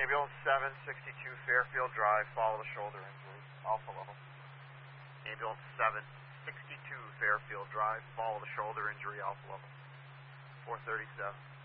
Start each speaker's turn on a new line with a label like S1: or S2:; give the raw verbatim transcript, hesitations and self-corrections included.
S1: Ambulance seven sixty-two Fairfield Drive, follow the shoulder injury, alpha level. Ambulance seven sixty-two Fairfield Drive, follow the shoulder injury, alpha level. four thirty-seven.